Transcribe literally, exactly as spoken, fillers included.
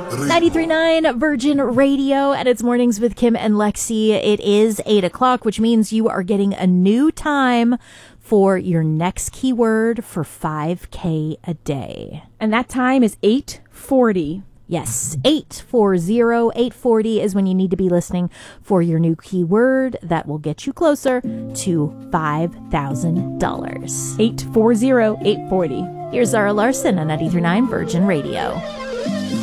ninety-three point nine Virgin Radio, and it's Mornings with Kim and Lexi. It is eight o'clock, which means you are getting a new time for your next keyword for five K a day. And that time is eight forty. Yes, eight forty. eight forty is when you need to be listening for your new keyword that will get you closer to five thousand dollars. eight forty, eight forty. Here's Zara Larson on ninety-three point nine Virgin Radio.